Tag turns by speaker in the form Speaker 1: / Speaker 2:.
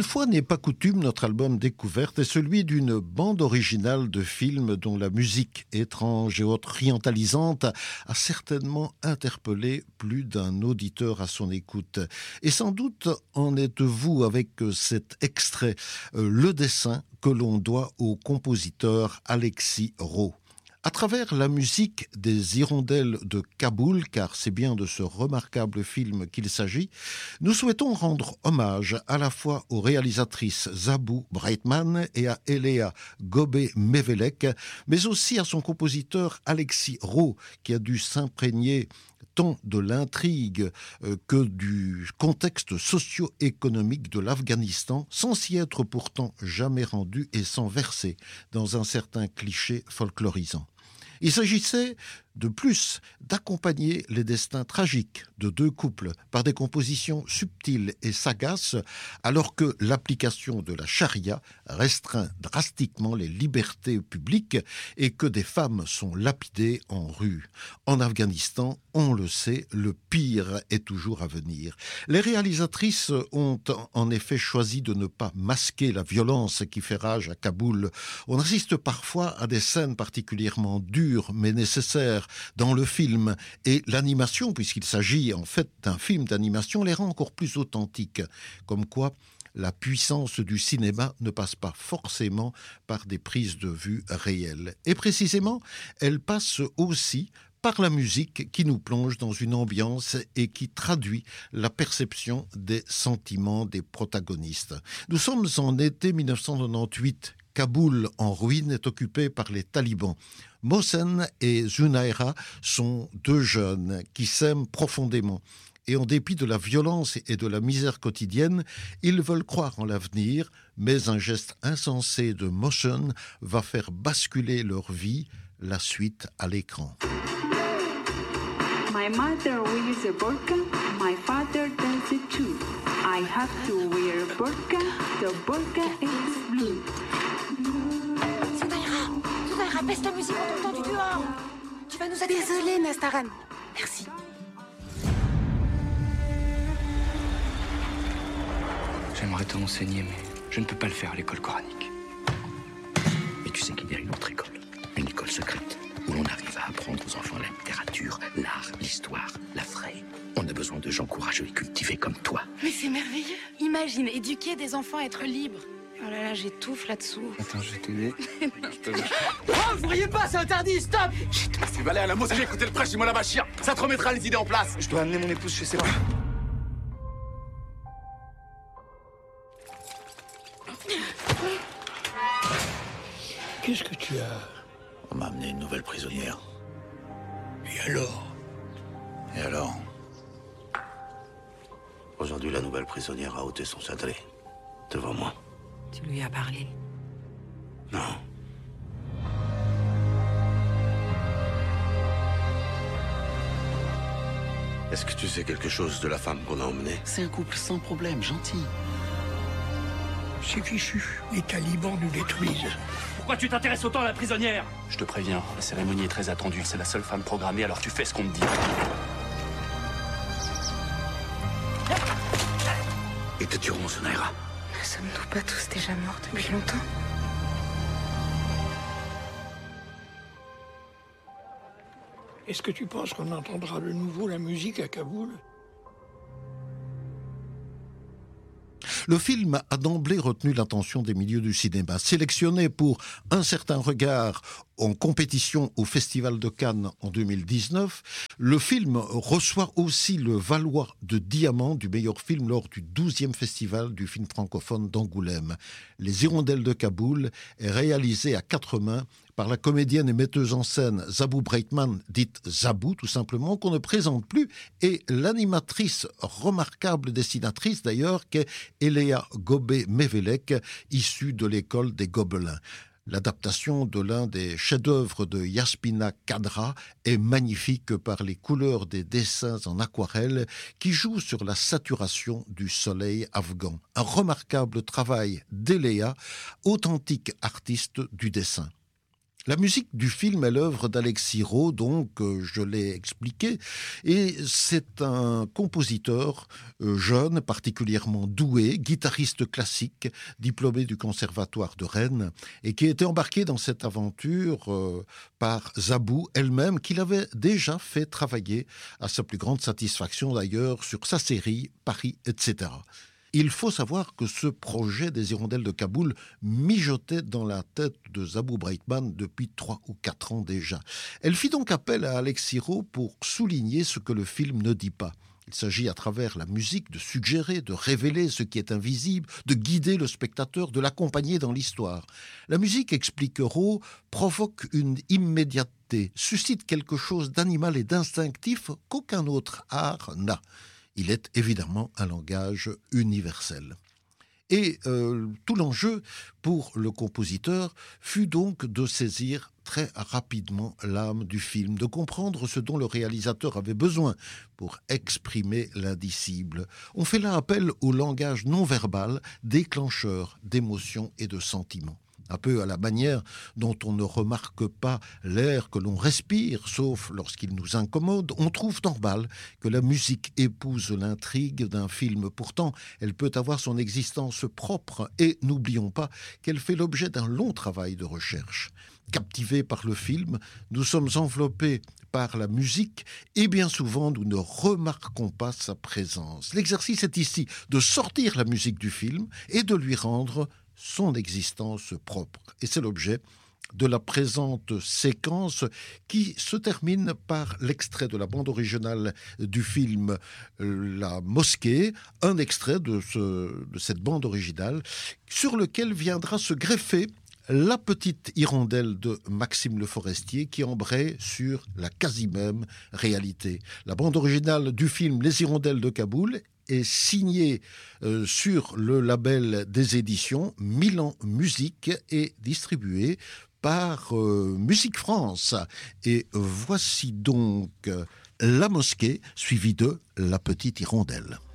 Speaker 1: Une fois n'est pas coutume, notre album découverte est celui d'une bande originale de films dont la musique étrange et orientalisante a certainement interpellé plus d'un auditeur à son écoute. Et sans doute en êtes-vous avec cet extrait, le dessin que l'on doit au compositeur Alexis Rault. À travers la musique des Hirondelles de Kaboul, car c'est bien de ce remarquable film qu'il s'agit, nous souhaitons rendre hommage à la fois aux réalisatrices Zabou Breitman et à Elea Gobé-Mevelek, mais aussi à son compositeur Alexis Rault, qui a dû s'imprégner tant de l'intrigue que du contexte socio-économique de l'Afghanistan, sans s'y être pourtant jamais rendu et sans verser dans un certain cliché folklorisant. Il s'agissait de plus d'accompagner les destins tragiques de deux couples par des compositions subtiles et sagaces, alors que l'application de la charia restreint drastiquement les libertés publiques et que des femmes sont lapidées en rue. En Afghanistan, on le sait, le pire est toujours à venir. Les réalisatrices ont en effet choisi de ne pas masquer la violence qui fait rage à Kaboul. On assiste parfois à des scènes particulièrement dures mais nécessaires dans le film, et l'animation, puisqu'il s'agit en fait d'un film d'animation, les rend encore plus authentiques, comme quoi la puissance du cinéma ne passe pas forcément par des prises de vue réelles. Et précisément, elle passe aussi par la musique qui nous plonge dans une ambiance et qui traduit la perception des sentiments des protagonistes. Nous sommes en été 1998. Kaboul, en ruine, est occupé par les talibans. Mohsen et Zunaira sont deux jeunes qui s'aiment profondément. Et en dépit de la violence et de la misère quotidienne, ils veulent croire en l'avenir, mais un geste insensé de Mohsen va faire basculer leur vie, la suite à l'écran.
Speaker 2: My mother wears a burqa, my father does it too. I have to wear a burqa, the burqa is blue.
Speaker 3: Zunaira, baisse la musique, on t'entend du dehors. Tu vas nous aider.
Speaker 4: Désolée, Nastaran.
Speaker 3: Merci.
Speaker 5: J'aimerais te renseigner, mais je ne peux pas le faire à l'école coranique.
Speaker 6: Mais tu sais qu'il y a une autre école, une école secrète, où l'on arrive à apprendre aux enfants la littérature, l'art, l'histoire, la vraie. On a besoin de gens courageux et cultivés comme toi.
Speaker 4: Mais c'est merveilleux. Imagine, éduquer des enfants à être libres. Oh là là, j'étouffe là-dessous.
Speaker 5: Attends, je vais t'aider.
Speaker 7: Oh, vous riez pas, c'est interdit, stop!
Speaker 6: Chut,
Speaker 7: Tu vas aller à la mosquée écouter le prêche du Mollah Bachir. Ça te remettra les idées en place.
Speaker 5: Je dois amener mon épouse chez ses parents.
Speaker 8: Qu'est-ce que tu as?
Speaker 6: On m'a amené une nouvelle prisonnière.
Speaker 8: Et alors?
Speaker 6: Et alors? Aujourd'hui, la nouvelle prisonnière a ôté son sadré. Devant moi.
Speaker 4: Tu lui as parlé?
Speaker 6: Non. Est-ce que tu sais quelque chose de la femme qu'on a emmenée?
Speaker 8: C'est un couple sans problème, gentil. C'est fichu. Les talibans nous détruisent.
Speaker 7: Pourquoi tu t'intéresses autant à la prisonnière?
Speaker 5: Je te préviens, la cérémonie est très attendue. C'est la seule femme programmée, alors tu fais ce qu'on te dit.
Speaker 6: Ils te tueront, Zunaira.
Speaker 4: Ne sommes-nous pas tous déjà morts depuis longtemps?
Speaker 8: Est-ce que tu penses qu'on entendra de nouveau la musique à Kaboul?
Speaker 1: Le film a d'emblée retenu l'attention des milieux du cinéma. Sélectionné pour un certain regard en compétition au Festival de Cannes en 2019, le film reçoit aussi le Valois de Diamant du meilleur film lors du 12e Festival du film francophone d'Angoulême. Les Hirondelles de Kaboul est réalisé à 4 mains par la comédienne et metteuse en scène Zabou Breitman, dite Zabou tout simplement, qu'on ne présente plus, et l'animatrice remarquable dessinatrice d'ailleurs qu'est Elea Gobé-Mevelek, issue de l'école des Gobelins. L'adaptation de l'un des chefs-d'œuvre de Yaspina Khadra est magnifique par les couleurs des dessins en aquarelle qui jouent sur la saturation du soleil afghan. Un remarquable travail d'Elea, authentique artiste du dessin. La musique du film est l'œuvre d'Alexis Rault, donc je l'ai expliqué, et c'est un compositeur jeune, particulièrement doué, guitariste classique, diplômé du Conservatoire de Rennes, et qui était embarqué dans cette aventure par Zabou elle-même, qui l'avait déjà fait travailler, à sa plus grande satisfaction d'ailleurs, sur sa série Paris, etc. Il faut savoir que ce projet des Hirondelles de Kaboul mijotait dans la tête de Zabou Breitman depuis 3 ou 4 ans déjà. Elle fit donc appel à Alexis Rault pour souligner ce que le film ne dit pas. Il s'agit à travers la musique de suggérer, de révéler ce qui est invisible, de guider le spectateur, de l'accompagner dans l'histoire. La musique, explique Rault, provoque une immédiateté, suscite quelque chose d'animal et d'instinctif qu'aucun autre art n'a. Il est évidemment un langage universel. Et tout l'enjeu pour le compositeur fut donc de saisir très rapidement l'âme du film, de comprendre ce dont le réalisateur avait besoin pour exprimer l'indicible. On fait là appel au langage non-verbal, déclencheur d'émotions et de sentiments. Un peu à la manière dont on ne remarque pas l'air que l'on respire, sauf lorsqu'il nous incommode, on trouve normal que la musique épouse l'intrigue d'un film. Pourtant, elle peut avoir son existence propre et n'oublions pas qu'elle fait l'objet d'un long travail de recherche. Captivés par le film, nous sommes enveloppés par la musique et bien souvent nous ne remarquons pas sa présence. L'exercice est ici de sortir la musique du film et de lui rendre son existence propre. Et c'est l'objet de la présente séquence qui se termine par l'extrait de la bande originale du film La Mosquée, un extrait de cette bande originale sur lequel viendra se greffer La Petite Hirondelle de Maxime Le Forestier qui embraye sur la quasi-même réalité. La bande originale du film Les Hirondelles de Kaboul est signée sur le label des éditions Milan Musique et distribuée par Musique France. Et voici donc La Mosquée suivie de La Petite Hirondelle.